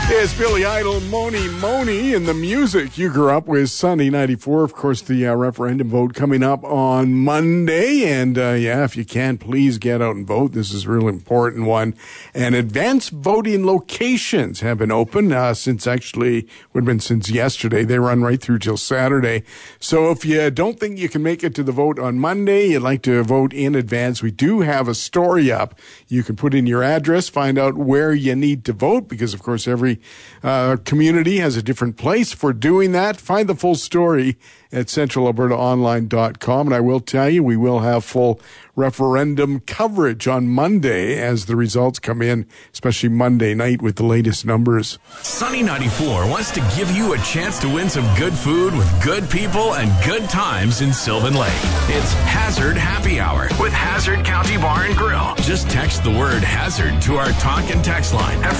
It's Billy Idol, Moni Moni, and the music you grew up with, Sunny 94. Of course, the referendum vote coming up on Monday. And, if you can, please get out and vote. This is a really important one. And advanced voting locations have been open since yesterday. They run right through till Saturday. So if you don't think you can make it to the vote on Monday, you'd like to vote in advance, we do have a story up. You can put in your address, find out where you need to vote, because, of course, every community has a different place for doing that. Find the full story at centralalbertaonline.com. And I will tell you, we will have full referendum coverage on Monday as the results come in, especially Monday night with the latest numbers. Sunny 94 wants to give you a chance to win some good food with good people and good times in Sylvan Lake. It's Hazard Happy Hour with Hazard County Bar and Grill. Just text the word Hazard to our talk and text line at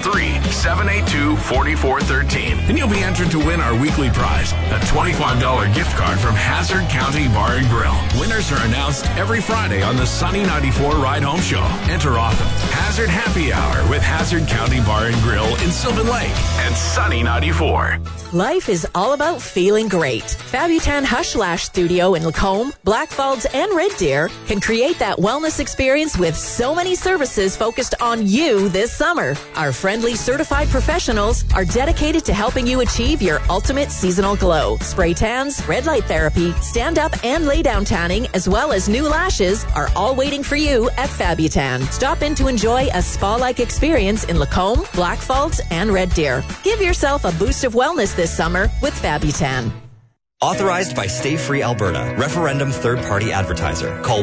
403-782-4413. And you'll be entered to win our weekly prize, a $25 gift card from Hazard County Bar and Grill. Winners are announced every Friday on the Sunny 94 Ride Home Show. Enter often. Hazard Happy Hour with Hazard County Bar and Grill in Sylvan Lake and Sunny 94. Life is all about feeling great. Fabutan Hush Lash Studio in Lacombe, Blackfalds, and Red Deer can create that wellness experience with so many services focused on you this summer. Our friendly certified professionals are dedicated to helping you achieve your ultimate seasonal glow. Spray tans, red light therapy, stand-up and lay-down tanning, as well as new lashes are all waiting for you at Fabutan. Stop in to enjoy a spa-like experience in Lacombe, Blackfalds, and Red Deer. Give yourself a boost of wellness this summer with Fabutan. Authorized by Stay Free Alberta, referendum third-party advertiser. Call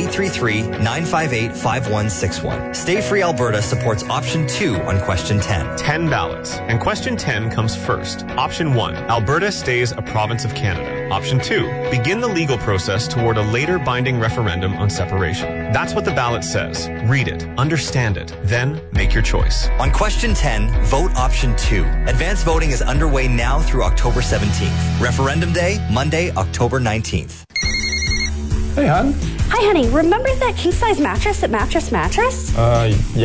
1-833-958-5161. Stay Free Alberta supports option 2 on question 10. 10 ballots, and question 10 comes first. Option 1, Alberta stays a province of Canada. Option 2, begin the legal process toward a later binding referendum on separation. That's what the ballot says. Read it, understand it, then make your choice. On question 10, vote option 2. Advanced voting is underway now through October 17th. Referendum Day, Monday, October 19th. Hey, hon. Hi, honey. Remember that king-size mattress at Mattress? Yeah.